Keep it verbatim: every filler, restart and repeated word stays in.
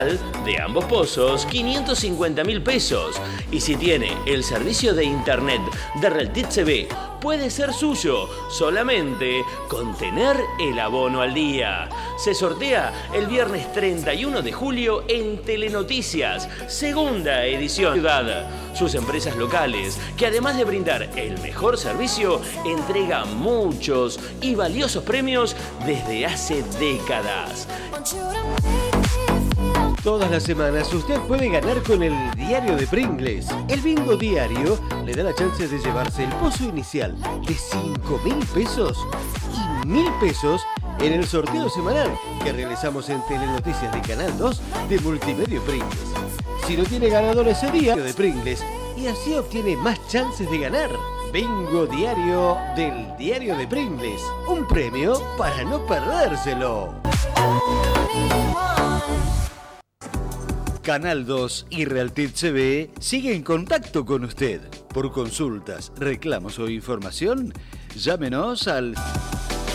De ambos pozos, quinientos cincuenta mil pesos. Y si tiene el servicio de internet de Realtit T V, puede ser suyo, solamente con tener el abono al día. Se sortea el viernes treinta y uno de julio en Telenoticias, segunda edición. Ciudad. Sus empresas locales, que además de brindar el mejor servicio, entregan muchos y valiosos premios desde hace décadas. Todas las semanas usted puede ganar con el diario de Pringles. El bingo diario le da la chance de llevarse el pozo inicial de cinco mil pesos y mil pesos en el sorteo semanal que realizamos en Telenoticias de Canal dos de Multimedio Pringles. Si no tiene ganador ese día de Pringles, y así obtiene más chances de ganar. Bingo diario del diario de Pringles. Un premio para no perdérselo. Canal dos y Realtit T V sigue en contacto con usted. Por consultas, reclamos o información, llámenos al